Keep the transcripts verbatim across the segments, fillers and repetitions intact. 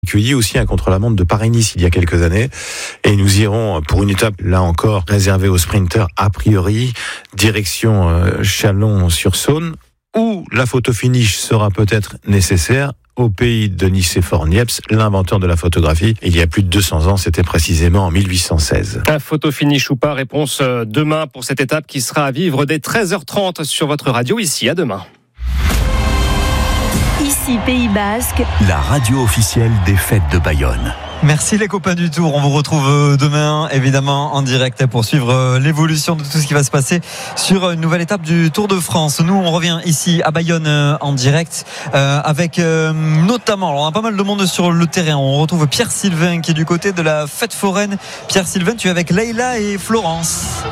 accueilli aussi un contre-la-montre de Paris-Nice il y a quelques années. Et nous irons pour une étape, là encore, réservée aux sprinters a priori, direction euh, Chalon-sur-Saône, où la photo finish sera peut-être nécessaire. Au pays de Nicéphore Niepce, l'inventeur de la photographie. Il y a plus de deux cents ans, c'était précisément en mille huit cent seize. Un photo finish ou pas, réponse demain pour cette étape qui sera à vivre dès treize heures trente sur votre radio. Ici, à demain. Ici, Pays Basque, la radio officielle des fêtes de Bayonne. Merci les copains du Tour, on vous retrouve demain évidemment en direct pour suivre l'évolution de tout ce qui va se passer sur une nouvelle étape du Tour de France. Nous on revient ici à Bayonne en direct euh, avec euh, notamment, alors on a pas mal de monde sur le terrain, on retrouve Pierre Sylvain qui est du côté de la fête foraine. Pierre Sylvain, tu es avec Leïla et Florence.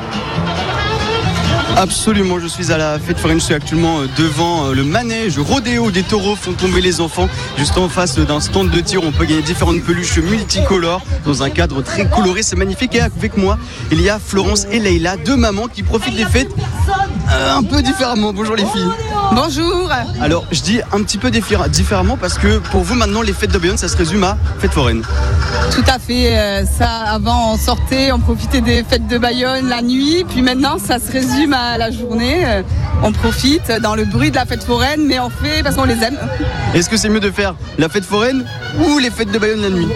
Absolument, je suis à la fête foraine, je suis actuellement devant le manège rodéo des taureaux font tomber les enfants. Juste en face d'un stand de tir, on peut gagner différentes peluches multicolores dans un cadre très coloré, c'est magnifique. Et avec moi, il y a Florence et Leïla, deux mamans qui profitent des fêtes euh, un peu différemment. Bonjour les filles. Bonjour. Alors, je dis un petit peu diffé- différemment parce que pour vous maintenant, les fêtes de Bayonne, ça se résume à fête foraine. Tout à fait, euh, ça avant on sortait, on profitait des fêtes de Bayonne la nuit, puis maintenant ça se résume à la journée, euh, on profite dans le bruit de la fête foraine, mais on fait parce qu'on les aime. Est-ce que c'est mieux de faire la fête foraine ou les fêtes de Bayonne la nuit ?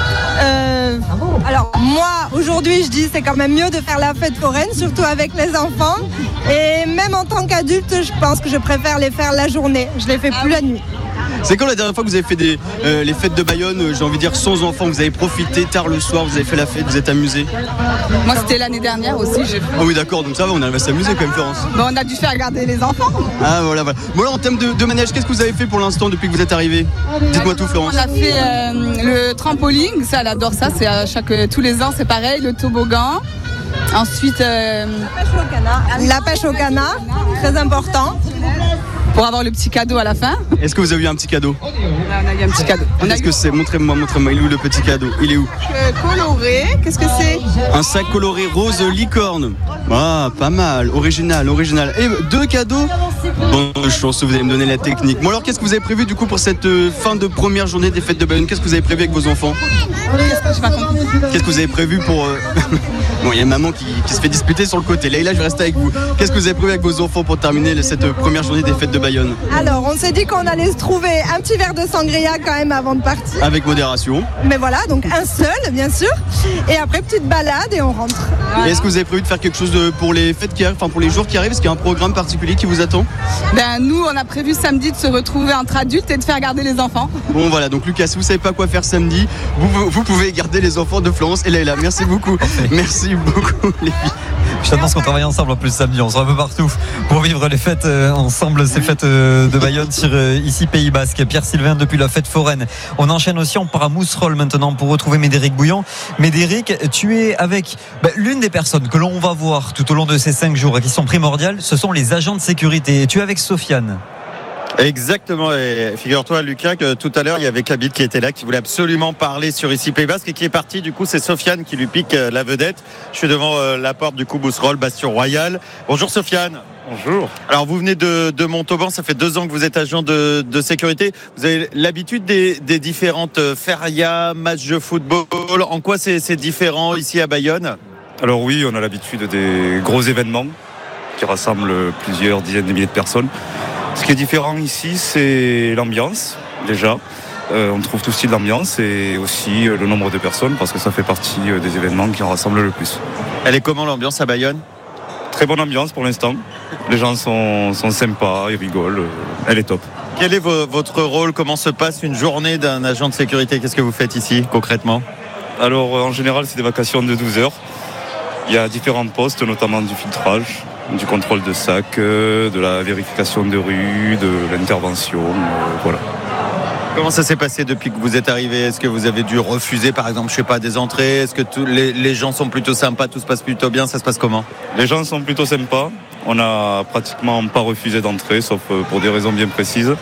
Euh, alors moi aujourd'hui je dis c'est quand même mieux de faire la fête foraine, surtout avec les enfants, et même en tant qu'adulte je pense que je préfère les faire la journée, je les fais plus la nuit. C'est quand la dernière fois que vous avez fait des, euh, les fêtes de Bayonne, euh, j'ai envie de dire sans enfants, vous avez profité tard le soir, vous avez fait la fête, vous êtes amusé? Moi c'était l'année dernière aussi. J'ai... Ah oui d'accord, donc ça va, on arrive à s'amuser quand même Florence. Bon, on a dû faire garder les enfants. Ah voilà, voilà. Bon là en termes de, de manège, qu'est-ce que vous avez fait pour l'instant depuis que vous êtes arrivé? Dites-moi tout Florence. On a fait euh, le trampoline, ça elle adore ça, c'est à chaque, tous les ans c'est pareil, le toboggan. Ensuite euh, la pêche au canard, la pêche au canard, très important. Pour avoir le petit cadeau à la fin. Est-ce que vous avez eu un petit cadeau? On a eu un petit cadeau. On Qu'est-ce a eu... que c'est? Montrez-moi, montrez-moi. Il est où le petit cadeau? Il est où? euh, Coloré, qu'est-ce que c'est? Un sac coloré rose licorne. Ah, pas mal. Original, original. Et deux cadeaux? Bonne chance, vous allez me donner la technique. Bon alors, qu'est-ce que vous avez prévu du coup pour cette euh, fin de première journée des fêtes de Bayonne? Qu'est-ce que vous avez prévu avec vos enfants? Qu'est-ce que je vais raconter? Qu'est-ce que vous avez prévu pour... Euh... Bon, il y a maman qui, qui se fait disputer sur le côté. Là, là, je vais rester avec vous. Qu'est-ce que vous avez prévu avec vos enfants pour terminer cette première journée des fêtes de Bayonne? Alors on s'est dit qu'on allait se trouver un petit verre de sangria quand même avant de partir. Avec modération. Mais voilà, donc un seul bien sûr. Et après petite balade et on rentre. Voilà. Est-ce que vous avez prévu de faire quelque chose de, pour les fêtes qui arrivent, enfin pour les jours qui arrivent? Est-ce qu'il y a un programme particulier qui vous attend? Ben nous, on a prévu samedi de se retrouver entre adultes et de faire garder les enfants. Bon voilà, donc Lucas, si vous savez pas quoi faire samedi, vous, vous pouvez garder les enfants de Florence et Leïla. Merci beaucoup. Merci beaucoup les filles. Je t'annonce qu'on travaille ensemble en plus samedi, on sera un peu partout pour vivre les fêtes euh, ensemble, ces fêtes euh, de Bayonne sur euh, ici Pays Basque. Pierre Sylvain depuis la fête foraine. On enchaîne aussi, on part à Mousserolles maintenant pour retrouver Médéric Bouillon. Médéric, tu es avec bah, l'une des personnes que l'on va voir tout au long de ces cinq jours et qui sont primordiales, ce sont les agents de sécurité. Et tu es avec Sofiane. Exactement, et figure-toi Lucas que tout à l'heure il y avait Kabyle qui était là, qui voulait absolument parler sur ici Pays Basque et qui est parti. Du coup c'est Sofiane qui lui pique la vedette. Je suis devant la porte du coup Mousserolles, Bastion Royal. Bonjour Sofiane. Bonjour. Alors vous venez de, de Montauban, ça fait deux ans que vous êtes agent de, de sécurité. Vous avez l'habitude des, des différentes férias, matchs de football. En quoi c'est, c'est différent ici à Bayonne? Alors oui, on a l'habitude des gros événements qui rassemblent plusieurs dizaines de milliers de personnes. Ce qui est différent ici, c'est l'ambiance, déjà. Euh, on trouve tout style d'ambiance et aussi le nombre de personnes parce que ça fait partie des événements qui en rassemblent le plus. Elle est comment l'ambiance à Bayonne? Très bonne ambiance pour l'instant. Les gens sont, sont sympas, ils rigolent. Elle est top. Quel est vo- votre rôle? Comment se passe une journée d'un agent de sécurité? Qu'est-ce que vous faites ici concrètement? Alors en général, c'est des vacations de douze heures. Il y a différents postes, notamment du filtrage, du contrôle de sac, de la vérification de rue, de l'intervention, euh, voilà. Comment ça s'est passé depuis que vous êtes arrivé? Est-ce que vous avez dû refuser par exemple, je sais pas, des entrées? Est-ce que tous les, les gens sont plutôt sympas, tout se passe plutôt bien? Ça se passe comment? Les gens sont plutôt sympas. On n'a pratiquement pas refusé d'entrée, sauf pour des raisons bien précises.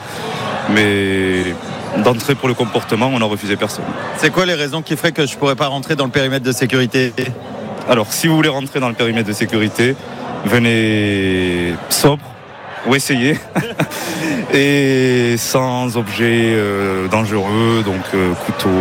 Mais d'entrée pour le comportement, on n'a refusé personne. C'est quoi les raisons qui feraient que je pourrais pas rentrer dans le périmètre de sécurité? Alors, si vous voulez rentrer dans le périmètre de sécurité, venez sobre ou essayez et sans objet euh, dangereux, donc euh, couteau,